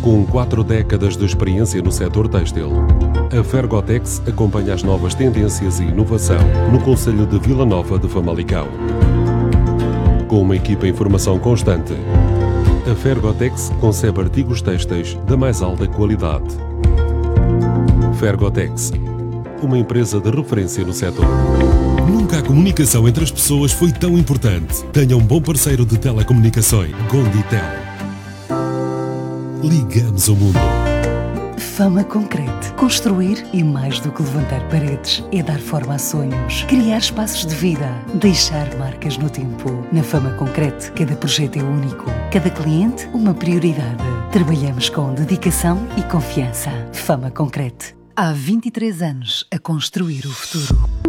Com 4 décadas de experiência no setor têxtil, a Fergotex acompanha as novas tendências e inovação no concelho de Vila Nova de Famalicão. Com uma equipa em formação constante, a Fergotex concebe artigos têxteis da mais alta qualidade. Fergotex, uma empresa de referência no setor. Nunca a comunicação entre as pessoas foi tão importante. Tenha um bom parceiro de telecomunicações, Gonditel. Ligamos o mundo. Fama Concrete. Construir é mais do que levantar paredes. É dar forma a sonhos, criar espaços de vida, deixar marcas no tempo. Na Fama Concrete, cada projeto é único. Cada cliente, uma prioridade. Trabalhamos com dedicação e confiança. Fama Concrete. Há 23 anos a construir o futuro.